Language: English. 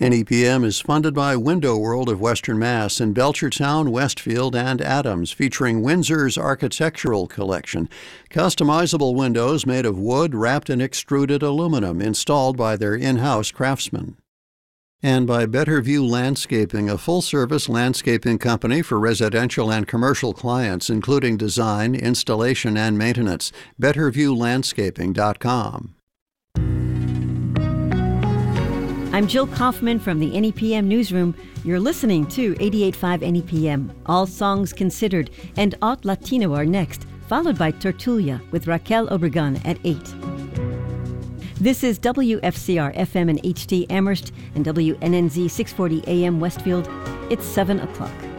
NEPM is funded by Window World of Western Mass in Belchertown, Westfield, and Adams, featuring Windsor's architectural collection. Customizable windows made of wood wrapped in extruded aluminum, installed by their in-house craftsmen. And by Betterview Landscaping, a full-service landscaping company for residential and commercial clients, including design, installation, and maintenance. BetterviewLandscaping.com. I'm Jill Kaufman from the NEPM Newsroom. You're listening to 88.5 NEPM. All songs considered, and Alt Latino are next, followed by Tertulia with Raquel Obregon at 8. This is WFCR FM and HD Amherst and WNNZ 640 AM Westfield. It's 7 o'clock.